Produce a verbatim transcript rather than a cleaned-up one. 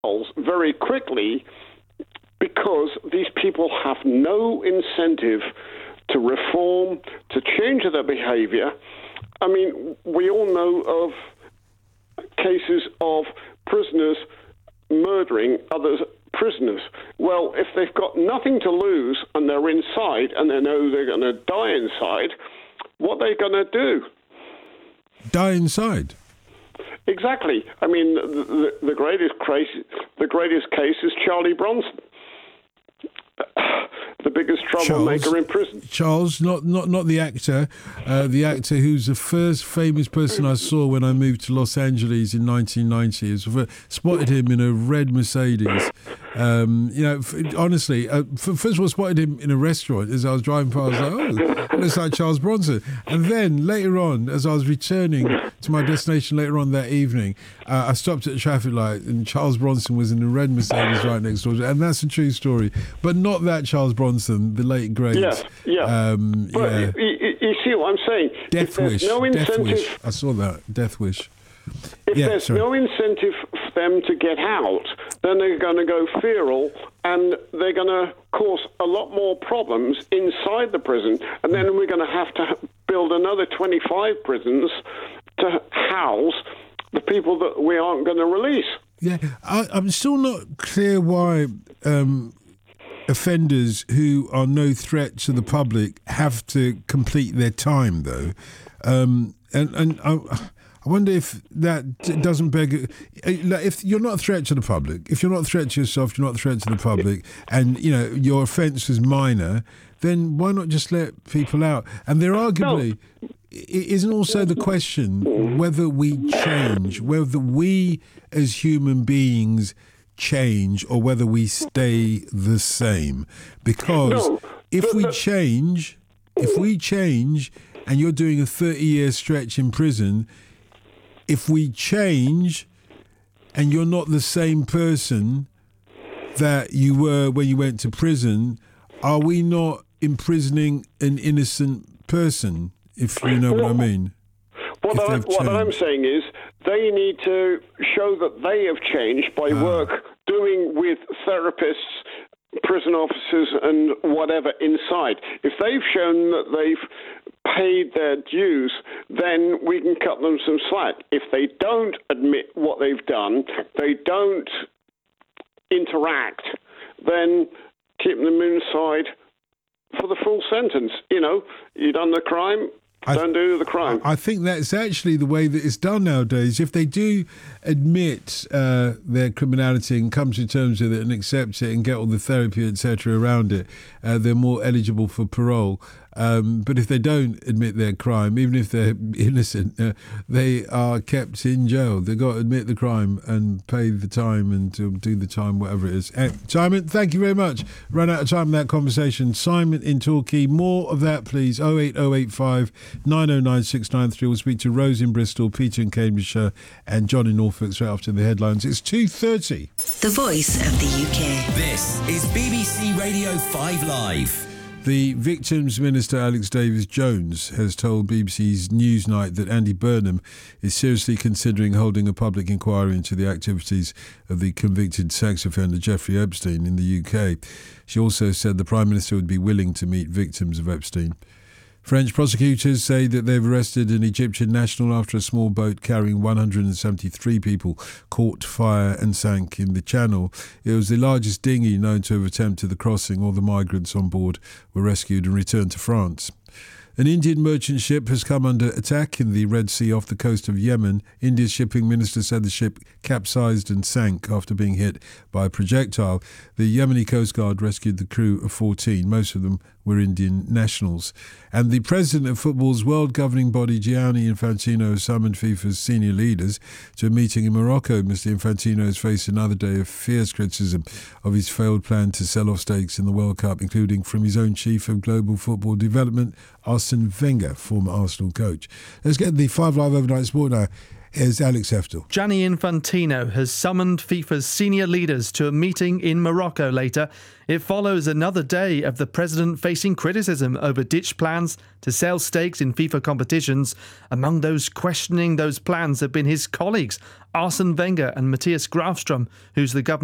very quickly because these people have no incentive to reform, to change their behavior. I mean, we all know of cases of prisoners murdering other prisoners. Well, if they've got nothing to lose and they're inside and they know they're going to die inside, what are they going to do? Die inside? Exactly. I mean, the, the, the greatest case, the greatest case is Charlie Bronson, the biggest troublemaker Charles, in prison. Charles, not not not the actor, uh, the actor who's the first famous person I saw when I moved to Los Angeles in nineteen ninety. I spotted him in a red Mercedes. Um, you know, f- honestly, uh, f- first of all, spotted him in a restaurant as I was driving past. I was like, oh, it looks like Charles Bronson. And then later on, as I was returning to my destination later on that evening, uh, I stopped at the traffic light and Charles Bronson was in a red Mercedes right next door. And that's a true story. But not that Charles Bronson, the late great. Yes, yeah. Um, but yeah. You, you see what I'm saying? Death if there's Wish. no incentive, Death Wish. I saw that. Death Wish. If yeah, there's sorry. no incentive for them to get out, then they're going to go feral and they're going to cause a lot more problems inside the prison. And then we're going to have to build another twenty-five prisons to house the people that we aren't going to release. Yeah, I, I'm still not clear why um, offenders who are no threat to the public have to complete their time, though. Um, and and I, I wonder if that doesn't beg... If you're not a threat to the public, if you're not a threat to yourself, you're not a threat to the public, and, you know, your offence is minor, then why not just let people out? And there arguably... No. It isn't also the question whether we change, whether we as human beings change or whether we stay the same. Because no, if we change, if we change and you're doing a thirty-year stretch in prison, if we change and you're not the same person that you were when you went to prison, are we not imprisoning an innocent person? If you know what I mean. What, I, what I'm saying is they need to show that they have changed by ah. work doing with therapists, prison officers and whatever inside. If they've shown that they've paid their dues, then we can cut them some slack. If they don't admit what they've done, they don't interact, then keep them inside for the full sentence. You know, you done the crime, I, don't do the crime. I think that's actually the way that it's done nowadays. If they do admit uh, their criminality and come to terms with it and accept it and get all the therapy, et cetera, around it, uh, they're more eligible for parole. Um, but if they don't admit their crime, even if they're innocent, uh, they are kept in jail. They've got to admit the crime and pay the time and to do the time, whatever it is. Uh, Simon, thank you very much. Run out of time in that conversation. Simon in Torquay. More of that, please. oh eight oh eight five nine oh nine six nine three. We'll speak to Rose in Bristol, Peter in Cambridgeshire and John in Norfolk straight after the headlines. It's two thirty. The Voice of the U K. This is B B C Radio five Live. The Victims Minister Alex Davies-Jones has told B B C's Newsnight that Andy Burnham is seriously considering holding a public inquiry into the activities of the convicted sex offender Jeffrey Epstein in the U K. She also said the Prime Minister would be willing to meet victims of Epstein. French prosecutors say that they've arrested an Egyptian national after a small boat carrying one hundred seventy-three people caught fire and sank in the Channel. It was the largest dinghy known to have attempted the crossing. All the migrants on board were rescued and returned to France. An Indian merchant ship has come under attack in the Red Sea off the coast of Yemen. India's shipping minister said the ship capsized and sank after being hit by a projectile. The Yemeni Coast Guard rescued the crew of fourteen. Most of them were Indian nationals. And the president of football's world governing body, Gianni Infantino, summoned FIFA's senior leaders to a meeting in Morocco. Mister Infantino has faced another day of fierce criticism of his failed plan to sell off stakes in the World Cup, including from his own chief of global football development, Arsene Wenger, former Arsenal coach. Let's get the Five Live Overnight Sport now. Here's Alex Eftel. Gianni Infantino has summoned FIFA's senior leaders to a meeting in Morocco later. It follows another day of the president facing criticism over ditch plans to sell stakes in FIFA competitions. Among those questioning those plans have been his colleagues, Arsene Wenger and Matthias Grafström, who's the government